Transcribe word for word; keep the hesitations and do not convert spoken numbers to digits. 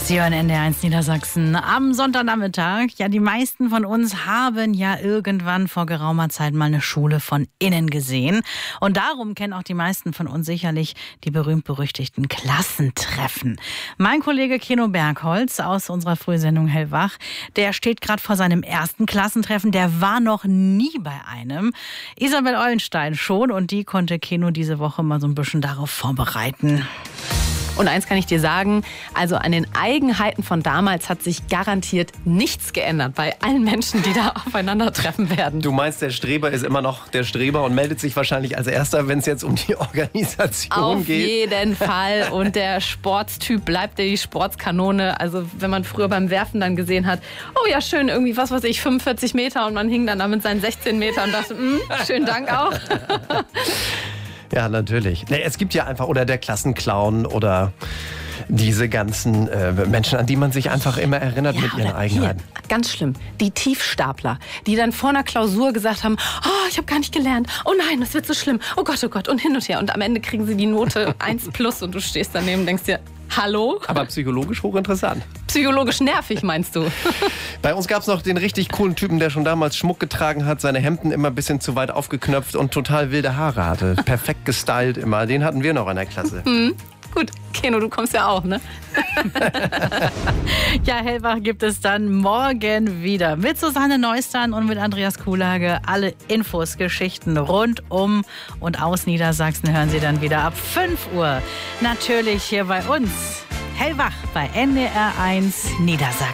Sie hören N D R eins Niedersachsen am Sonntagnachmittag. Ja, die meisten von uns haben ja irgendwann vor geraumer Zeit mal eine Schule von innen gesehen. Und darum kennen auch die meisten von uns sicherlich die berühmt-berüchtigten Klassentreffen. Mein Kollege Keno Bergholz aus unserer Frühsendung Hellwach, der steht gerade vor seinem ersten Klassentreffen. Der war noch nie bei einem. Isabel Eulenstein schon, und die konnte Keno diese Woche mal so ein bisschen darauf vorbereiten. Und eins kann ich dir sagen, also an den Eigenheiten von damals hat sich garantiert nichts geändert bei allen Menschen, die da aufeinandertreffen werden. Du meinst, der Streber ist immer noch der Streber und meldet sich wahrscheinlich als Erster, wenn es jetzt um die Organisation Auf geht? Auf jeden Fall. Und der Sportstyp bleibt die Sportskanone. Also wenn man früher beim Werfen dann gesehen hat, oh ja, schön, irgendwie, was weiß ich, fünfundvierzig Meter, und man hing dann da mit seinen sechzehn Metern und dachte, schönen Dank auch. Ja, natürlich. Es gibt ja einfach, oder der Klassenclown oder diese ganzen äh, Menschen, an die man sich einfach immer erinnert, ja, mit ihren Eigenheiten. Hier, ganz schlimm, die Tiefstapler, die dann vor einer Klausur gesagt haben, oh, ich habe gar nicht gelernt, oh nein, das wird so schlimm, oh Gott, oh Gott, und hin und her. Und am Ende kriegen sie die Note eins plus und du stehst daneben und denkst dir, hallo? Aber psychologisch hochinteressant. Psychologisch nervig, meinst du? Bei uns gab es noch den richtig coolen Typen, der schon damals Schmuck getragen hat, seine Hemden immer ein bisschen zu weit aufgeknöpft und total wilde Haare hatte. Perfekt gestylt immer. Den hatten wir noch in der Klasse. Mhm. Gut, Keno, du kommst ja auch, ne? Ja, Hellwach gibt es dann morgen wieder mit Susanne Neustern und mit Andreas Kuhlage. Alle Infos, Geschichten rund um und aus Niedersachsen hören Sie dann wieder ab fünf Uhr. Natürlich hier bei uns. Hellwach bei N D R eins Niedersachsen.